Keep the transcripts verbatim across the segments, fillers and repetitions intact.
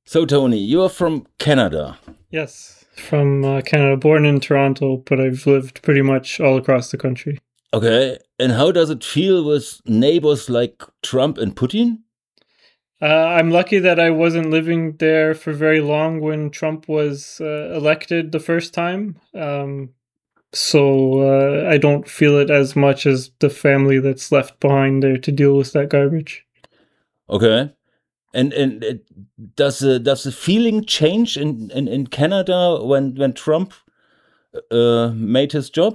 So, Tony, you're from Canada. Yes, from uh, Canada, born in Toronto, but I've lived pretty much all across the country. Okay. And how does it feel with neighbors like Trump and Putin? Uh, I'm lucky that I wasn't living there for very long when Trump was uh, elected the first time. Um, so uh, I don't feel it as much as the family that's left behind there to deal with that garbage. Okay. And and uh, does the does the feeling change in, in, in Canada when when Trump uh, made his job?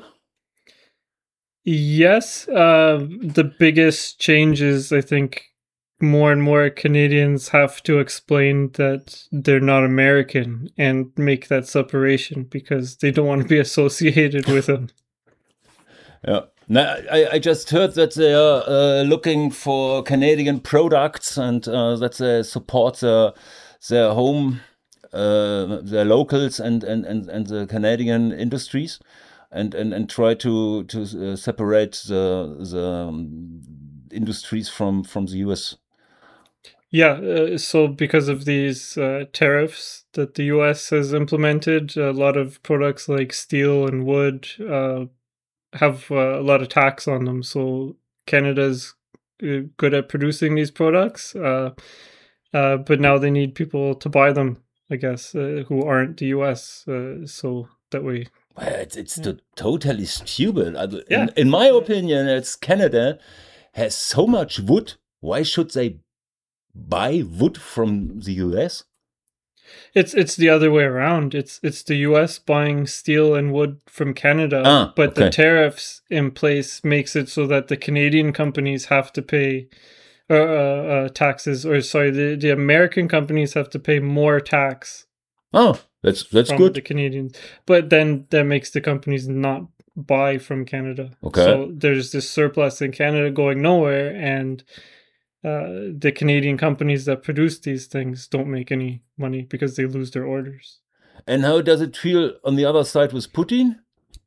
Yes, uh, the biggest change is I think more and more Canadians have to explain that they're not American and make that separation because they don't want to be associated with them. Yeah. Now, I, I just heard that they are uh, looking for Canadian products and uh, that they support their, their home, uh, their locals and, and, and, and the Canadian industries and, and, and try to, to uh, separate the, the um, industries from, from the U S. Yeah, uh, so because of these uh, tariffs that the U S has implemented, a lot of products like steel and wood uh, have uh, a lot of tax on them. So Canada's uh, good at producing these products, uh, uh, but now they need people to buy them, I guess, uh, who aren't the U S. Uh, so that way, Well, it's it's yeah. to- totally stupid. Also, Yeah. In, in my opinion, it's Canada has so much wood. Why should they buy wood from the U S? It's it's the other way around. It's it's the U S buying steel and wood from Canada, Ah, but the okay. tariffs in place makes it so that the Canadian companies have to pay uh, uh, uh, taxes, or sorry, the, the American companies have to pay more tax Oh, that's that's from good. the Canadians. But then that makes the companies not buy from Canada. Okay. So there's this surplus in Canada going nowhere, and uh, the Canadian companies that produce these things don't make any money because they lose their orders. And how does it feel on the other side with Putin?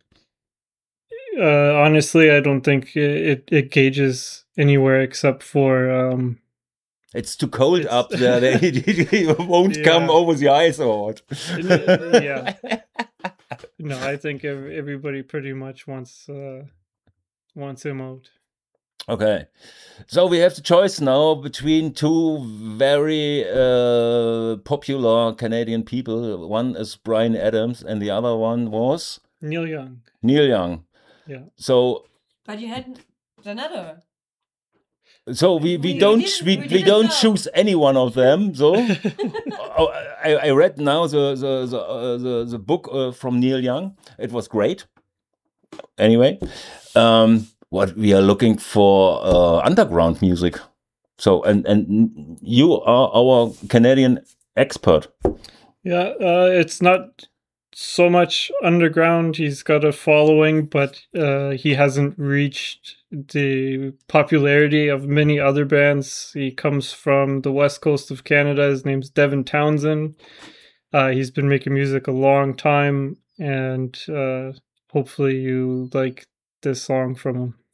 Uh, honestly, I don't think it, it, it gauges anywhere except for um, It's too cold It's- up there. They he won't come Yeah. over the ice or what? Yeah. no. I think ev- everybody pretty much wants uh, wants him out. Okay. So we have the choice now between two very uh, popular Canadian people. One is Brian Adams, and the other one was Neil Young. Neil Young. Yeah. So, But you had another. so we, we We- we don't didn't- we, we we didn't don't know. choose any one of them. So, oh, I, I read now the the the uh, the, the book uh, from Neil Young. It was great. Anyway, um, what we are looking for uh, underground music. So, and and you are our Canadian expert. Yeah. Uh, it's not so much underground. He's got a following, but uh, he hasn't reached the popularity of many other bands. He comes from the west coast of Canada. His name's Devin Townsend. Uh, he's been making music a long time, and uh, hopefully you like this song from him.